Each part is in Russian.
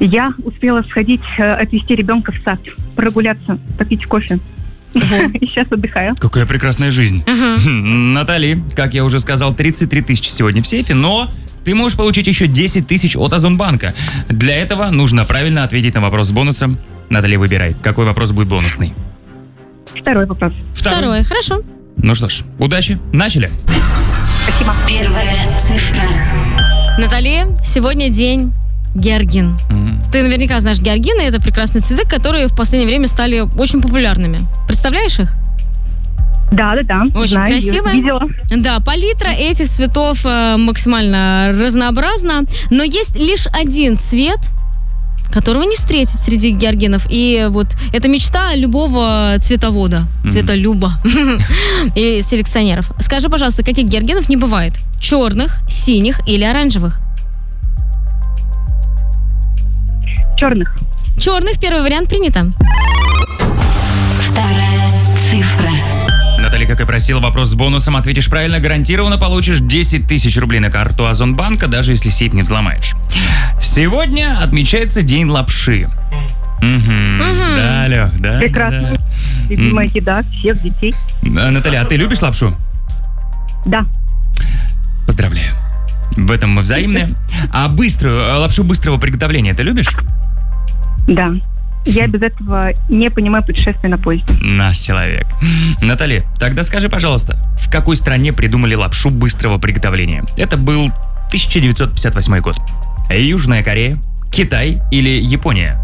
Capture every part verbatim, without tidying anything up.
Я успела сходить, отвезти ребенка в сад, прогуляться, попить кофе. И сейчас отдыхаю. Какая прекрасная жизнь. Ага. Натали, как я уже сказал, тридцать три тысячи сегодня в сейфе, но ты можешь получить еще десять тысяч от Озонбанка. Для этого нужно правильно ответить на вопрос с бонусом. Наталья, выбирай, какой вопрос будет бонусный. Второй вопрос. Второй. Второе, хорошо. Ну что ж, удачи. Начали. Спасибо. Первая цифра. Натали, сегодня день георгин. М. Ты наверняка знаешь георгины, это прекрасные цветы, которые в последнее время стали очень популярными. Представляешь их? Да, да, да. Очень Знаю, красиво. Видела. Да, палитра этих цветов э, максимально разнообразна, но есть лишь один цвет, которого не встретить среди георгинов. И вот это мечта любого цветовода, цветолюба и селекционеров. Скажи, пожалуйста, каких георгинов не бывает? Черных, синих или оранжевых? Черных. Черных, первый вариант принято. Вторая цифра. Наталья, как и просила, вопрос с бонусом. Ответишь правильно, гарантированно получишь десять тысяч рублей на карту Озонбанка, даже если сейф не взломаешь. Сегодня отмечается День лапши. Угу. Да, Лёх, да. Прекрасно. да. Любимая еда всех детей. А, Наталья, а ты любишь лапшу? Да. Поздравляю. В этом мы взаимные. А быструю, лапшу быстрого приготовления ты любишь? Да. Я без этого не понимаю путешествия на поезде. Наш человек. Наталья, тогда скажи, пожалуйста, в какой стране придумали лапшу быстрого приготовления? Это был тысяча девятьсот пятьдесят восьмой год. Южная Корея, Китай или Япония?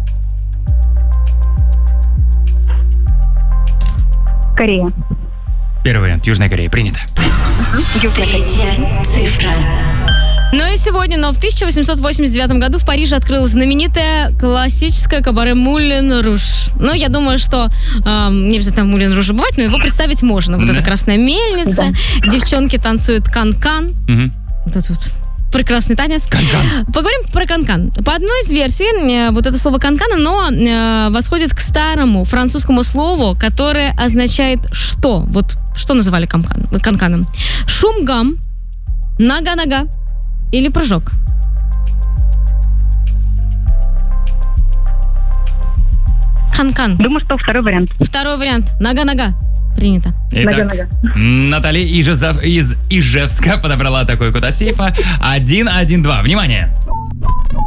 Корея. Первый вариант. Южная Корея. Принято. Третья цифра. Ну и сегодня, но в тысяча восемьсот восемьдесят девятом году в Париже открылось знаменитое классическое кабаре Мулен Руж. Ну, я думаю, что э, не обязательно в Мулен Руже бывать, но его представить можно. Вот Да. эта красная мельница, девчонки танцуют канкан. Мгм. Вот этот вот прекрасный танец. Канкан. Поговорим про канкан. По одной из версий, э, вот это слово канкан, оно э, восходит к старому французскому слову, которое означает что? Вот что называли канкан, канканом? Шум-гам, нога-нога или прыжок? Канкан. Думаю, что второй вариант. Второй вариант. Нога-нога. Принято. Итак, Нога-нога. Наталья Ижезав- из Ижевска подобрала такой код от сейфа. один один два. Внимание!